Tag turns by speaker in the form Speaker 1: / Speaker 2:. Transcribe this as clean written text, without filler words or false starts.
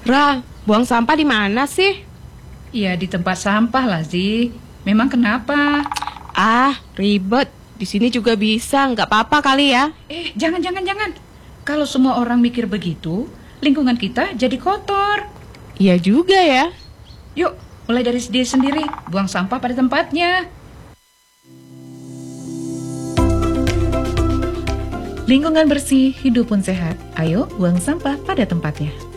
Speaker 1: Ra, buang sampah di mana sih?
Speaker 2: Ya di tempat sampah lah, Zi. Memang kenapa?
Speaker 1: Ah, ribet. Di sini juga bisa, nggak apa-apa kali ya.
Speaker 2: Jangan. Kalau semua orang mikir begitu, lingkungan kita jadi kotor.
Speaker 1: Iya juga ya.
Speaker 2: Yuk, mulai dari diri sendiri, buang sampah pada tempatnya. Lingkungan bersih, hidup pun sehat. Ayo buang sampah pada tempatnya.